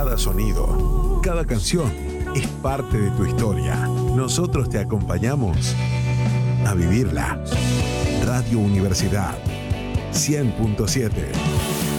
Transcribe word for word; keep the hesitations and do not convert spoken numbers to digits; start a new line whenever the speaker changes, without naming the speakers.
cada sonido, cada canción es parte de tu historia. Nosotros te acompañamos a vivirla. Radio Universidad cien punto siete.